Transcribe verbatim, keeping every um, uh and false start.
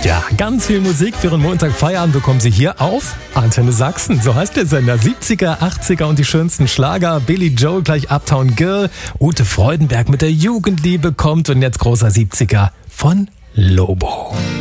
Ja, ganz viel Musik für den Montag Feierabend bekommen Sie hier auf Antenne Sachsen. So heißt der Sender. siebziger, achtziger und die schönsten Schlager. Billy Joel gleich Uptown Girl. Ute Freudenberg mit der Jugendliebe kommt und jetzt großer siebziger von Lobo.